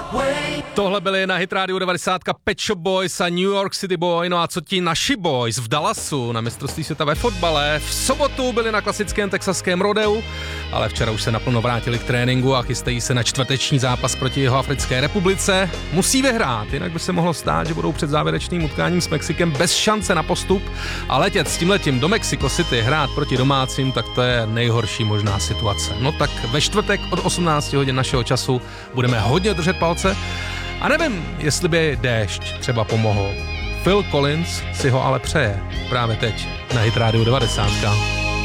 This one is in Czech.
Tohle byly na Hit Radio 90 Pet Shop Boys a New York City Boy. No a co ti naši boys v Dallasu na mistrovství světa ve fotbale? V sobotu byli na klasickém texaském rodeu, ale včera už se naplno vrátili k tréninku a chystají se na čtvrteční zápas proti Jihoafrické republice. Musí vyhrát, jinak by se mohlo stát, že budou před závěrečným utkáním s Mexikem bez šance na postup a letět s tímhletím do Mexico City hrát proti domácím, tak to je nejhorší možná situace. No tak ve čtvrtek od 18 hodin našeho času budeme hodně držet palce. A nevím, jestli by déšť třeba pomohl. Phil Collins si ho ale přeje právě teď na Hit Radio 90.